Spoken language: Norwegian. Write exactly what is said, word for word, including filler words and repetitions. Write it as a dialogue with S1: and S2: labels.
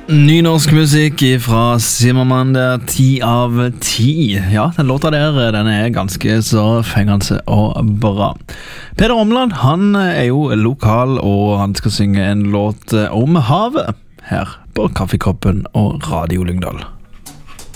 S1: Nynorsk musikk fra Zimmermann, det er ti av ti. Ja, den låta der, den er ganske så fengende og bra. Peder Omland, han er jo lokal, og han skal synge en låt om havet her på Kaffekoppen og Radio Lyngdal.